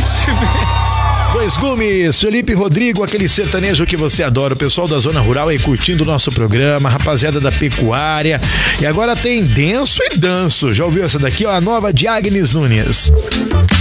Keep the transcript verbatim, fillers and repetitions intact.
Dois Gumes, Felipe Rodrigo, aquele sertanejo que você adora. O pessoal da Zona Rural aí curtindo o nosso programa, rapaziada da pecuária. E agora tem Denso e Danço. Já ouviu essa daqui, ó? A nova de Agnes Nunes.